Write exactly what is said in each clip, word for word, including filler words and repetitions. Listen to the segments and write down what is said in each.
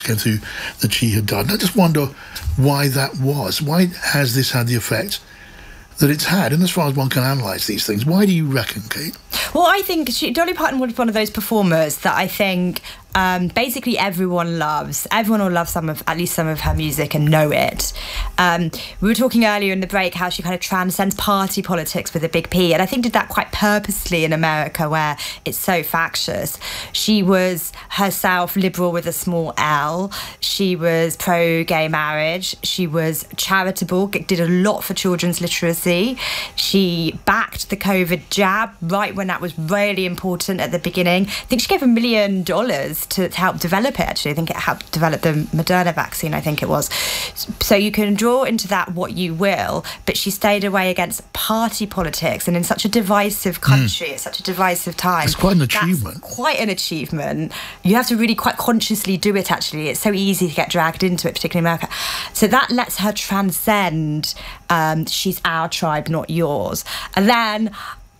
to that she had died. And I just wonder why that was. Why has this had the effect that it's had? And as far as one can analyse these things, why do you reckon, Kate? Well, I think she, Dolly Parton was one of those performers that I think um, basically everyone loves. Everyone will love some of, at least some of her music and know it. Um, we were talking earlier in the break how she kind of transcends party politics with a big P, and I think did that quite purposely in America where it's so factious. She was herself liberal with a small L. She was pro-gay marriage. She was charitable, did a lot for children's literacy. She backed the COVID jab right when that was really important at the beginning. I think she gave a million dollars to, to help develop it, actually. I think it helped develop the Moderna vaccine, I think it was. So you can draw into that what you will, but she stayed away against party politics, and in such a divisive country, mm. at such a divisive time. It's quite an achievement. That's quite an achievement. You have to really quite consciously do it, actually. It's so easy to get dragged into it, particularly in America. So that lets her transcend, um, she's our tribe, not yours. And then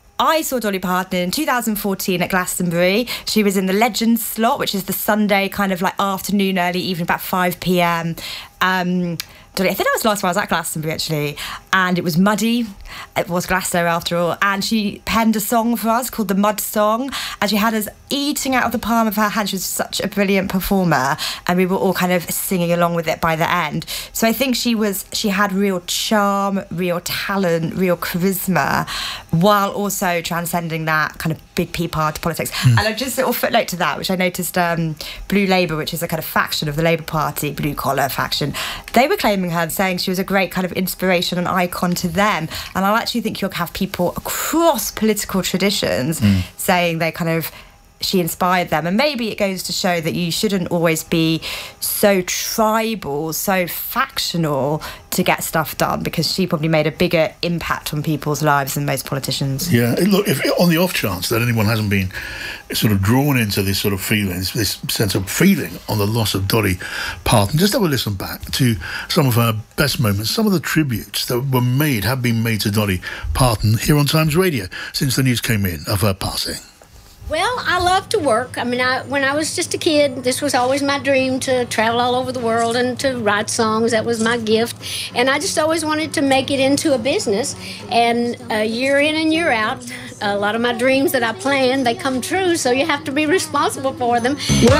I saw Dolly Parton in two thousand fourteen at Glastonbury. She was in the Legends slot, which is the Sunday kind of like afternoon, early evening, about five p.m. Um, Dolly, I think that was the last time I was at Glastonbury, actually, and it was muddy. It was Glasgow after all, and she penned a song for us called the Mud Song, and she had us eating out of the palm of her hand. She was such a brilliant performer, and we were all kind of singing along with it by the end. So I think she was, she had real charm, real talent, real charisma, while also transcending that kind of big P party politics. Mm. And I just a little footnote to that, which I noticed, um, Blue Labour, which is a kind of faction of the Labour Party, blue collar faction, they were claiming her and saying she was a great kind of inspiration and icon to them. And I actually think you'll have people across political traditions mm. saying they kind of, she inspired them. And maybe it goes to show that you shouldn't always be so tribal, so factional to get stuff done, because she probably made a bigger impact on people's lives than most politicians. Yeah, look, if on the off chance that anyone hasn't been sort of drawn into this sort of feeling, this sense of feeling on the loss of Dolly Parton, just have a listen back to some of her best moments. Some of the tributes that were made, have been made to Dolly Parton here on Times Radio since the news came in of her passing. Well, I love to work. I mean, I, when I was just a kid, this was always my dream, to travel all over the world and to write songs. That was my gift. And I just always wanted to make it into a business. And uh, year in and year out, a lot of my dreams that I planned, they come true, so you have to be responsible for them. Well,